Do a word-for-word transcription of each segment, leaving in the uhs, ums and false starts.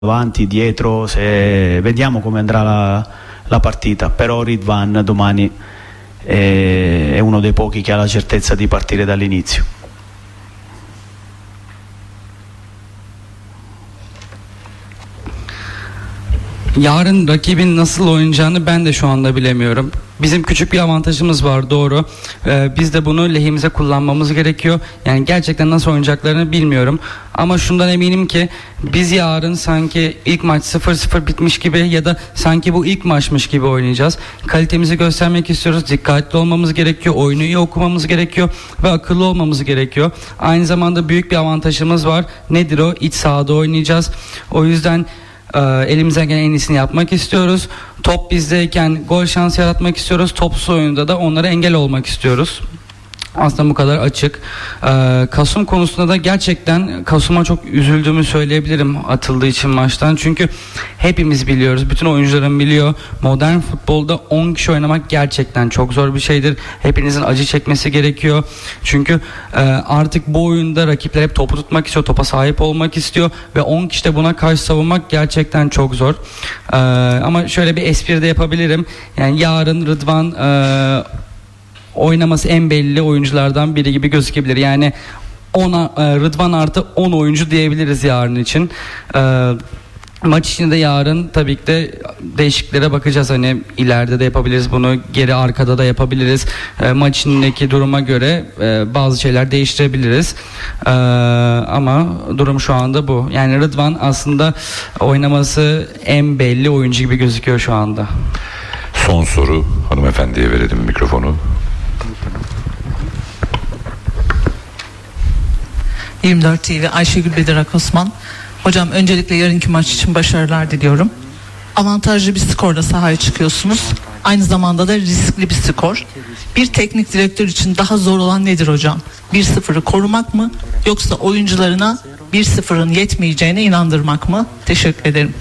avanti, dietro, se vediamo come andrà la, la partita, però Ridvan domani è, è uno dei pochi che ha la certezza di partire dall'inizio. Yarın rakibin nasıl oynayacağını ben de şu anda bilemiyorum. Bizim küçük bir avantajımız var, doğru. Ee, biz de bunu lehimize kullanmamız gerekiyor. Yani gerçekten nasıl oynayacaklarını bilmiyorum. Ama şundan eminim ki biz yarın sanki ilk maç sıfır sıfır bitmiş gibi ya da sanki bu ilk maçmış gibi oynayacağız. Kalitemizi göstermek istiyoruz. Dikkatli olmamız gerekiyor. Oyunu iyi okumamız gerekiyor. Ve akıllı olmamız gerekiyor. Aynı zamanda büyük bir avantajımız var. Nedir o? İç sahada oynayacağız. O yüzden elimizden gelen en iyisini yapmak istiyoruz. Top bizdeyken gol şansı yaratmak istiyoruz. Topsuz oyunda da onlara engel olmak istiyoruz. Aslında bu kadar açık. Ee, Kasum konusunda da gerçekten Kasum'a çok üzüldüğümü söyleyebilirim atıldığı için maçtan. Çünkü hepimiz biliyoruz, bütün oyuncuların biliyor. Modern futbolda on kişi oynamak gerçekten çok zor bir şeydir. Hepinizin acı çekmesi gerekiyor. Çünkü e, artık bu oyunda rakipler hep topu tutmak istiyor, topa sahip olmak istiyor ve on kişi de buna karşı savunmak gerçekten çok zor. Ee, ama şöyle bir espri de yapabilirim. Yani yarın Rıdvan e, oynaması en belli oyunculardan biri gibi gözükebilir. Yani ona Rıdvan artı on oyuncu diyebiliriz yarın için. Ee, maç içinde yarın tabii ki de değişikliklere bakacağız. Hani ileride de yapabiliriz bunu, geri arkada da yapabiliriz. Ee, maç içindeki duruma göre e, bazı şeyler değiştirebiliriz. Ee, ama durum şu anda bu. Yani Rıdvan aslında oynaması en belli oyuncu gibi gözüküyor şu anda. Son soru, hanımefendiye verelim mikrofonu. yirmi dört T V Ayşegül Bedirak Osman. Hocam öncelikle yarınki maç için başarılar diliyorum. Avantajlı bir skorla sahaya çıkıyorsunuz. Aynı zamanda da riskli bir skor. Bir teknik direktör için daha zor olan nedir hocam? bir sıfırı korumak mı yoksa oyuncularına bir sıfırın yetmeyeceğine inandırmak mı? Teşekkür ederim.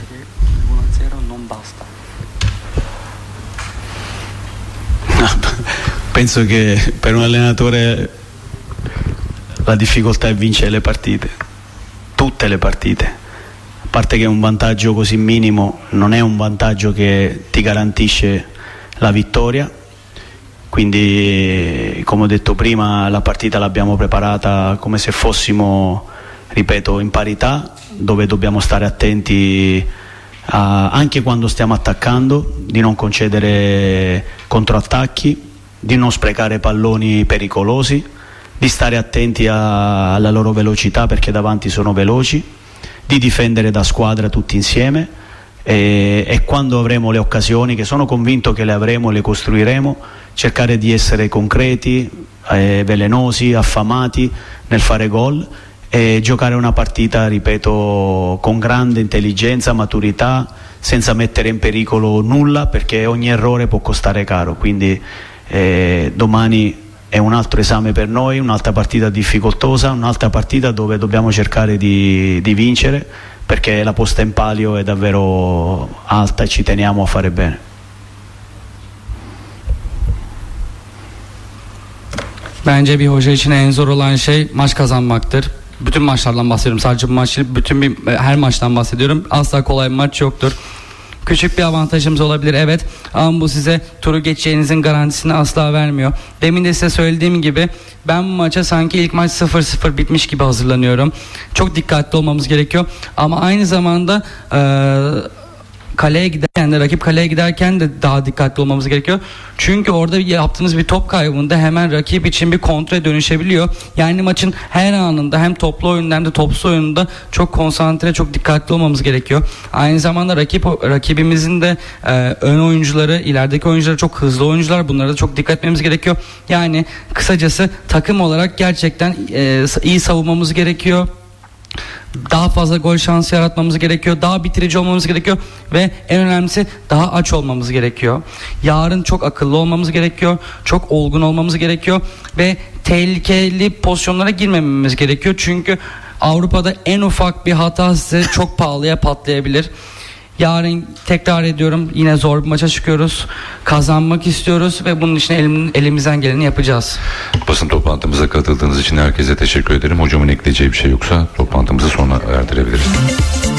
Penso che per un allenatore la difficoltà è vincere le partite, tutte le partite. A parte che un vantaggio così minimo non è un vantaggio che ti garantisce la vittoria. Quindi, come ho detto prima, la partita l'abbiamo preparata come se fossimo, ripeto, in parità, dove dobbiamo stare attenti a, anche quando stiamo attaccando, di non concedere controattacchi, di non sprecare palloni pericolosi, di stare attenti a, alla loro velocità perché davanti sono veloci, di difendere da squadra tutti insieme e, e quando avremo le occasioni, che sono convinto che le avremo, le costruiremo, cercare di essere concreti, eh, velenosi, affamati nel fare gol e giocare una partita, ripeto, con grande intelligenza, maturità, senza mettere in pericolo nulla perché ogni errore può costare caro. Quindi eh, domani è un altro esame per noi, un'altra partita difficoltosa, un'altra partita dove dobbiamo cercare di, di vincere perché la posta in palio è davvero alta e ci teniamo a fare bene. Bence bir hoca için en zor olan şey maç kazanmaktır. Bütün maçlardan bahsediyorum. Sadece bu maç değil, bütün bir, her maçtan bahsediyorum. Asla kolay bir maç yoktur. Küçük bir avantajımız olabilir, evet, ama bu size turu geçeceğinizin garantisini asla vermiyor. Demin de size söylediğim gibi ben bu maça sanki ilk maç sıfır sıfır bitmiş gibi hazırlanıyorum. Çok dikkatli olmamız gerekiyor ama aynı zamanda ee, kaleye giderken de, rakip kaleye giderken de daha dikkatli olmamız gerekiyor. Çünkü orada yaptığınız bir top kaybında hemen rakip için bir kontre dönüşebiliyor. Yani maçın her anında hem toplu oyunda hem de topsuz oyunda çok konsantre, çok dikkatli olmamız gerekiyor. Aynı zamanda rakip rakibimizin de e, ön oyuncuları, ilerideki oyuncuları çok hızlı oyuncular. Bunlara da çok dikkat etmemiz gerekiyor. Yani kısacası takım olarak gerçekten e, iyi savunmamız gerekiyor. Daha fazla gol şansı yaratmamız gerekiyor. Daha bitirici olmamız gerekiyor. Ve en önemlisi daha aç olmamız gerekiyor. Yarın çok akıllı olmamız gerekiyor. Çok olgun olmamız gerekiyor. Ve tehlikeli pozisyonlara girmememiz gerekiyor. Çünkü Avrupa'da en ufak bir hata size çok pahalıya patlayabilir. Yarın tekrar ediyorum, yine zor bir maça çıkıyoruz. Kazanmak istiyoruz ve bunun için elim, elimizden geleni yapacağız. Basın toplantımıza katıldığınız için herkese teşekkür ederim. Hocamın ekleyeceği bir şey yoksa toplantımızı sona erdirebiliriz.